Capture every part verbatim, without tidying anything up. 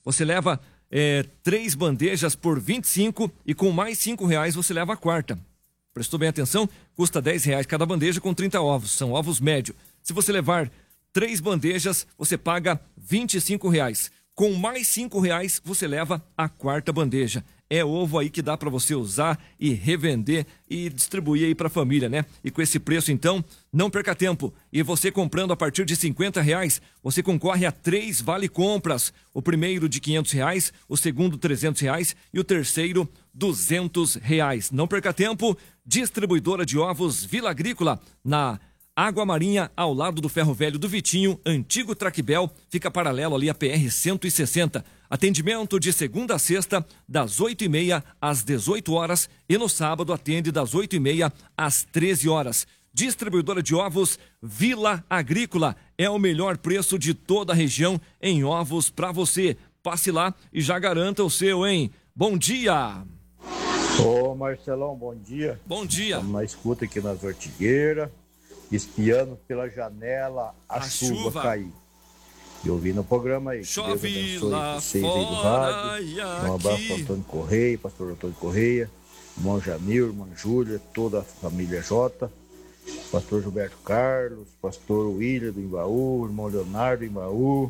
você leva é, três bandejas por vinte e cinco e com mais cinco reais você leva a quarta. Prestou bem atenção? Custa dez reais cada bandeja com trinta ovos, são ovos médio. Se você levar três bandejas, você paga vinte e cinco reais. Com mais cinco reais, você leva a quarta bandeja. É ovo aí que dá para você usar e revender e distribuir aí para a família, né? E com esse preço, então, não perca tempo. E você comprando a partir de cinquenta reais, você concorre a três vale-compras. O primeiro de quinhentos reais, o segundo trezentos reais e o terceiro duzentos reais. Não perca tempo. Distribuidora de ovos Vila Agrícola, na Água Marinha, ao lado do Ferro Velho do Vitinho, antigo Traquibel, fica paralelo ali a P R cento e sessenta. Atendimento de segunda a sexta, das oito e meia às dezoito horas e no sábado atende das oito e meia às treze horas. Distribuidora de ovos Vila Agrícola, é o melhor preço de toda a região em ovos para você. Passe lá e já garanta o seu, hein? Bom dia! Ô Marcelão, bom dia. Bom dia. Estamos na escuta aqui nas Ortigueiras, espiando pela janela a, a chuva, chuva cair. E ouvindo o programa aí. Chove lá vocês fora aí do rádio. Um abraço para Antônio Correia, pastor Antônio Correia, irmão Jamil, irmã Júlia, toda a família Jota, pastor Gilberto Carlos, pastor William do Imbaú, irmão Leonardo do Imbaú,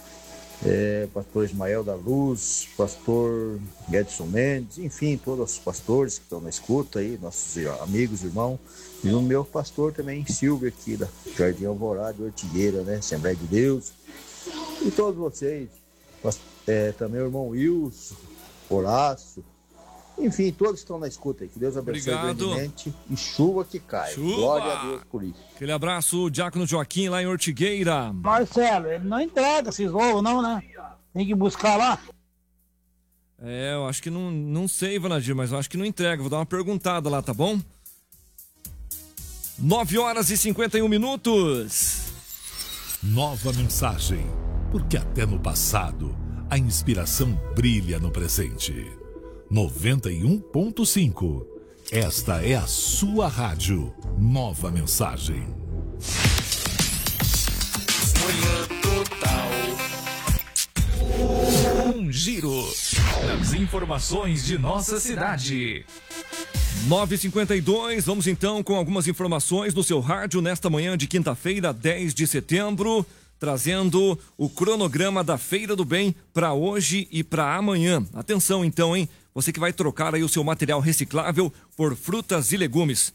é, pastor Ismael da Luz, pastor Edson Mendes, enfim, todos os pastores que estão na escuta aí, nossos amigos, irmãos, e o meu pastor também, Silvio, aqui da Jardim Alvorada, Ortigueira, né, Assembleia de Deus, e todos vocês, é, também o irmão Wilson, Horácio, enfim, todos estão na escuta aí, que Deus abençoe grandemente, e chuva que cai, chuva. Glória a Deus por isso. Aquele abraço, Diácono Joaquim, lá em Ortigueira. Marcelo, ele não entrega esses ovos não, né? Tem que buscar lá. É, eu acho que não, não sei, Vanadir, mas eu acho que não entrega, vou dar uma perguntada lá, tá bom? nove horas e cinquenta e um minutos. Nova mensagem, porque até no passado a inspiração brilha no presente. noventa e um ponto cinco. Esta é a sua rádio. Nova mensagem. Manhã Total. Um giro das informações de nossa cidade. nove e cinquenta e dois, vamos então com algumas informações no seu rádio nesta manhã de quinta-feira, dez de setembro, trazendo o cronograma da Feira do Bem para hoje e para amanhã. Atenção então, hein? Você que vai trocar aí o seu material reciclável por frutas e legumes.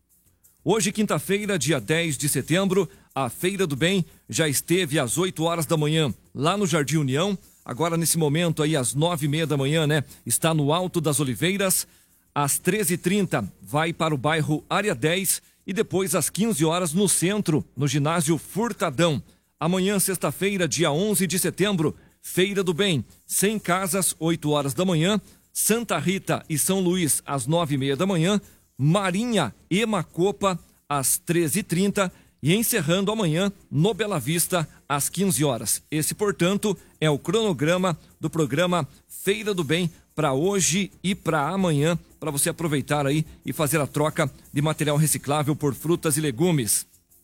Hoje, quinta-feira, dia dez de setembro, a Feira do Bem já esteve às oito horas da manhã lá no Jardim União. Agora, nesse momento aí, às nove e meia da manhã, né? Está no Alto das Oliveiras. Às treze e trinta vai para o bairro Área dez e depois às quinze horas no centro, no ginásio Furtadão. Amanhã, sexta-feira, dia onze de setembro, Feira do Bem, cem casas, oito horas da manhã, Santa Rita e São Luís às nove e meia da manhã, Marinha e Macopa às treze e trinta e encerrando amanhã no Bela Vista às quinze horas. Esse, portanto, é o cronograma do programa Feira do Bem para hoje e para amanhã, para você aproveitar aí e fazer a troca de material reciclável por frutas e legumes.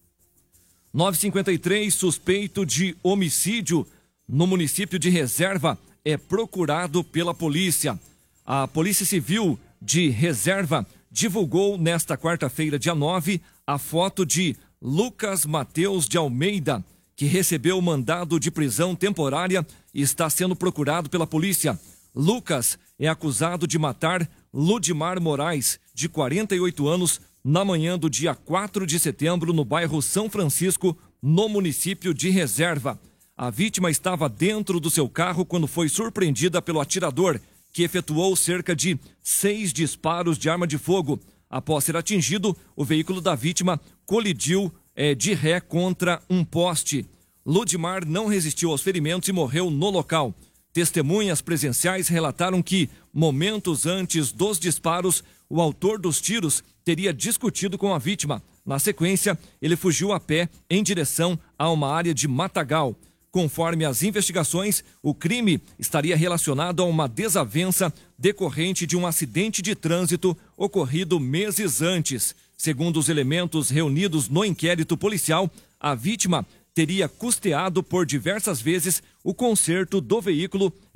nove e cinquenta e três, suspeito de homicídio no município de Reserva é procurado pela polícia. A Polícia Civil de Reserva divulgou nesta quarta-feira, dia nove, a foto de Lucas Mateus de Almeida, que recebeu mandado de prisão temporária e está sendo procurado pela polícia. Lucas é acusado de matar Ludimar Moraes, de quarenta e oito anos, na manhã do dia quatro de setembro, no bairro São Francisco, no município de Reserva. A vítima estava dentro do seu carro quando foi surpreendida pelo atirador, que efetuou cerca de seis disparos de arma de fogo. Após ser atingido, o veículo da vítima colidiu é, de ré contra um poste. Ludimar não resistiu aos ferimentos e morreu no local. Testemunhas presenciais relataram que, momentos antes dos disparos, o autor dos tiros teria discutido com a vítima. Na sequência, ele fugiu a pé em direção a uma área de matagal. Conforme as investigações, o crime estaria relacionado a uma desavença decorrente de um acidente de trânsito ocorrido meses antes. Segundo os elementos reunidos no inquérito policial, a vítima teria custeado por diversas vezes o conserto do veículo